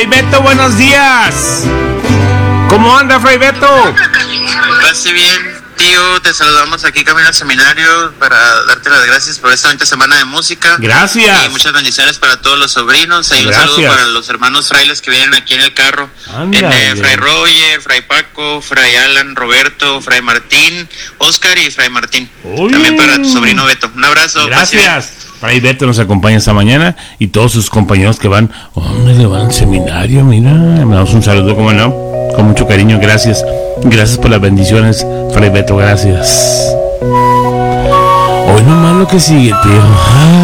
Fray Beto, buenos días. ¿Cómo anda, Fray Beto? Casi bien, tío. Te saludamos aquí camino al seminario para darte las gracias por esta 20 semana de música. Gracias. Y muchas bendiciones para todos los sobrinos. Hay un saludo para los hermanos frailes que vienen aquí en el carro. Fray Roger, Fray Paco, Fray Alan, Roberto, Fray Martín, Oscar y Fray Martín. Uy. También para tu sobrino Beto. Un abrazo. Gracias. Fray Beto nos acompaña esta mañana y todos sus compañeros que van, ¿dónde van al seminario? Mira, me damos un saludo, como no, con mucho cariño, gracias. Gracias por las bendiciones, Fray Beto, gracias. Hoy nomás lo que sigue, tío.